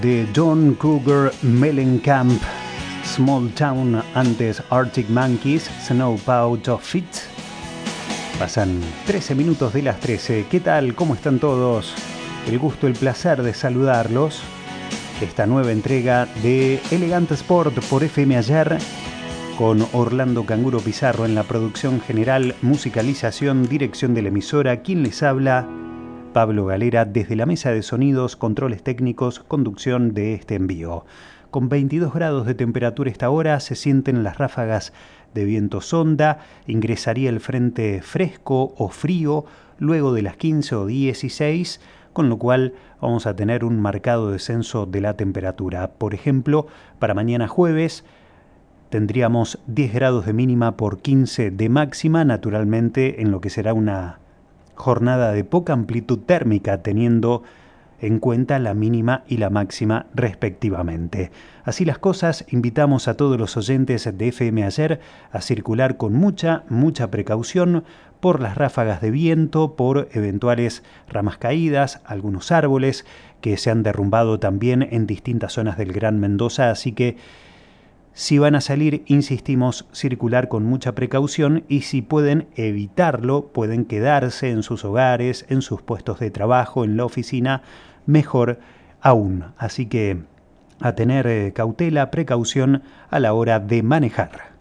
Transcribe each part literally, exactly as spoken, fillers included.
De John Cougar Mellencamp, Small Town, antes Arctic Monkeys, Snow Out of It. Pasan trece minutos de las trece. ¿Qué tal? ¿Cómo están todos? El gusto, el placer de saludarlos. Esta nueva entrega de Elegante Sport por F M Ayer, con Orlando Canguro Pizarro en la producción general, musicalización, dirección de la emisora. Quien les habla, Pablo Galera, desde la mesa de sonidos, controles técnicos, conducción de este envío. Con veintidós grados de temperatura esta hora, se sienten las ráfagas de viento sonda, ingresaría el frente fresco o frío luego de las quince o dieciséis, con lo cual vamos a tener un marcado descenso de la temperatura. Por ejemplo, para mañana jueves tendríamos diez grados de mínima por quince de máxima, naturalmente en lo que será una jornada de poca amplitud térmica, teniendo en cuenta la mínima y la máxima respectivamente. Así las cosas, invitamos a todos los oyentes de F M Ayer a circular con mucha, mucha precaución por las ráfagas de viento, por eventuales ramas caídas, algunos árboles que se han derrumbado también en distintas zonas del Gran Mendoza, así que si van a salir, insistimos, circular con mucha precaución, y si pueden evitarlo, pueden quedarse en sus hogares, en sus puestos de trabajo, en la oficina, mejor aún. Así que a tener eh, cautela, precaución a la hora de manejar.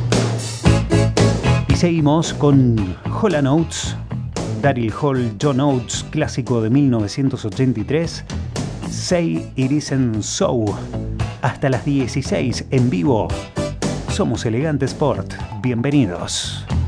Y seguimos con Hall and Oates, Daryl Hall, John Oates, clásico de mil novecientos ochenta y tres, Say It Isn't So. Hasta las dieciséis en vivo. Somos Elegante Sport. Bienvenidos.